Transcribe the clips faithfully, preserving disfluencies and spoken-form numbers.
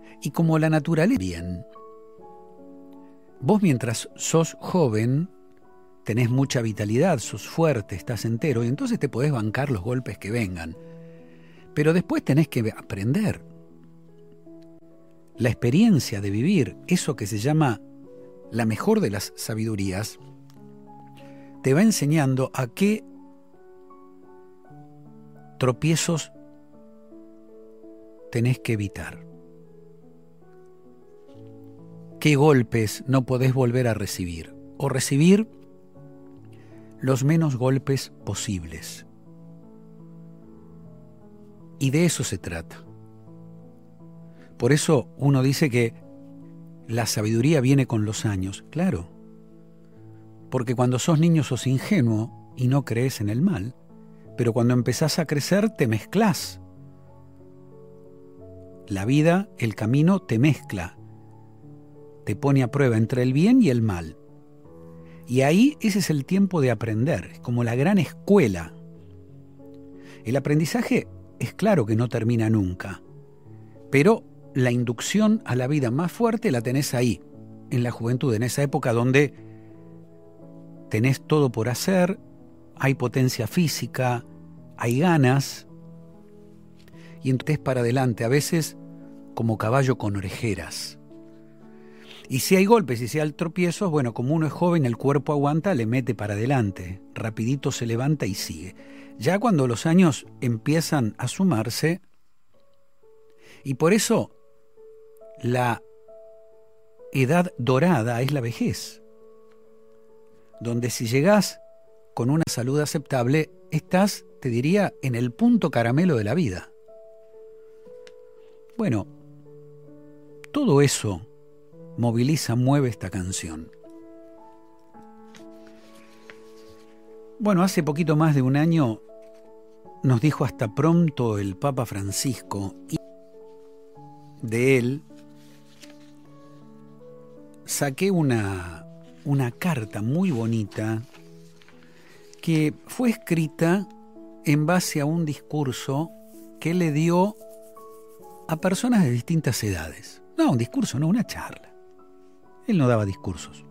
Y como la naturaleza bien, vos mientras sos joven tenés mucha vitalidad, sos fuerte, estás entero, y entonces te podés bancar los golpes que vengan. Pero después tenés que aprender. La experiencia de vivir, eso que se llama la mejor de las sabidurías, te va enseñando a qué tropiezos tenés que evitar. ¿Qué golpes no podés volver a recibir? O recibir los menos golpes posibles. Y de eso se trata. Por eso uno dice que la sabiduría viene con los años. Claro, porque cuando sos niño sos ingenuo y no crees en el mal, pero cuando empezás a crecer te mezclás. La vida, el camino te mezcla. Te pone a prueba entre el bien y el mal. Y ahí ese es el tiempo de aprender, es como la gran escuela. El aprendizaje es claro que no termina nunca, pero la inducción a la vida más fuerte la tenés ahí, en la juventud, en esa época donde tenés todo por hacer, hay potencia física, hay ganas, y entonces para adelante, a veces como caballo con orejeras. Y si hay golpes y si hay tropiezos, bueno, como uno es joven, el cuerpo aguanta, le mete para adelante, rapidito se levanta y sigue. Ya cuando los años empiezan a sumarse, y por eso la edad dorada es la vejez, donde si llegás con una salud aceptable, estás, te diría, en el punto caramelo de la vida. Bueno, todo eso moviliza, mueve esta canción. Bueno, hace poquito más de un año nos dijo hasta pronto el Papa Francisco, y de él saqué una, una carta muy bonita que fue escrita en base a un discurso que le dio a personas de distintas edades. No, un discurso, no, una charla. Él no daba discursos.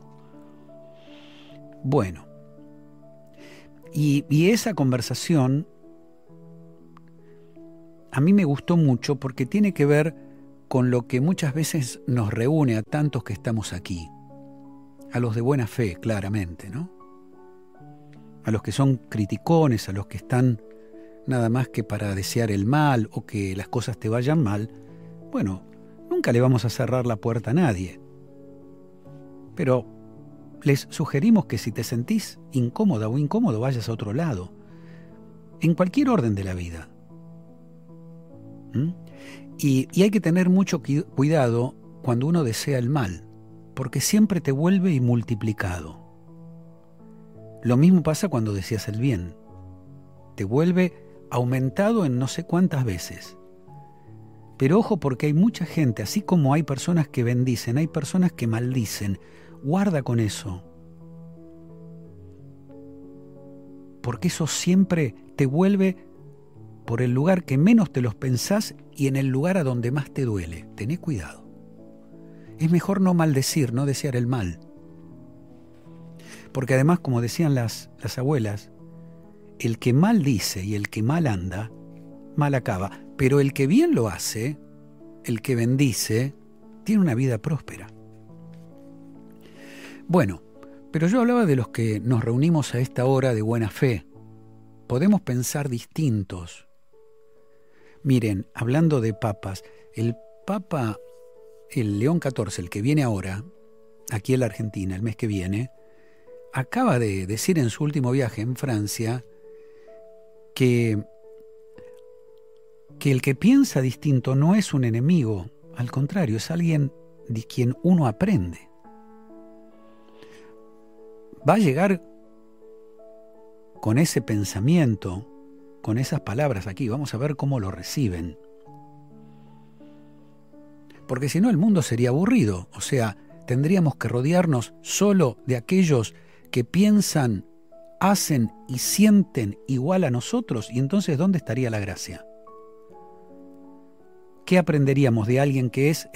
Bueno, y, y esa conversación a mí me gustó mucho porque tiene que ver con lo que muchas veces nos reúne a tantos que estamos aquí. A los de buena fe, claramente, ¿no? A los que son criticones, a los que están nada más que para desear el mal o que las cosas te vayan mal. Bueno, nunca le vamos a cerrar la puerta a nadie. Pero les sugerimos que si te sentís incómoda o incómodo, vayas a otro lado. En cualquier orden de la vida. ¿Mm? Y, y hay que tener mucho cuidado cuando uno desea el mal, porque siempre te vuelve y multiplicado. Lo mismo pasa cuando deseas el bien. Te vuelve aumentado en no sé cuántas veces. Pero ojo, porque hay mucha gente, así como hay personas que bendicen, hay personas que maldicen. Guarda con eso. Porque eso siempre te vuelve por el lugar que menos te los pensás y en el lugar a donde más te duele. Tené cuidado. Es mejor no maldecir, no desear el mal. Porque además, como decían las, las abuelas, el que mal dice y el que mal anda, mal acaba. Pero el que bien lo hace, el que bendice, tiene una vida próspera. Bueno, pero yo hablaba de los que nos reunimos a esta hora de buena fe. Podemos pensar distintos. Miren, hablando de papas, el Papa, el León catorce, el que viene ahora, aquí en la Argentina, el mes que viene, acaba de decir en su último viaje en Francia que, que el que piensa distinto no es un enemigo, al contrario, es alguien de quien uno aprende. Va a llegar con ese pensamiento, con esas palabras aquí. Vamos a ver cómo lo reciben. Porque si no, el mundo sería aburrido. O sea, tendríamos que rodearnos solo de aquellos que piensan, hacen y sienten igual a nosotros. Y entonces, ¿dónde estaría la gracia? ¿Qué aprenderíamos de alguien que es